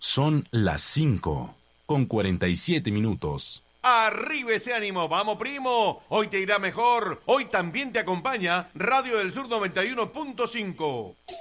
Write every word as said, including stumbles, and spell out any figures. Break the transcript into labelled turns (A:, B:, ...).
A: Son las cinco con cuarenta y siete minutos.
B: ¡Arriba ese ánimo! ¡Vamos, primo! Hoy te irá mejor. Hoy también te acompaña Radio del Sur noventa y uno punto cinco.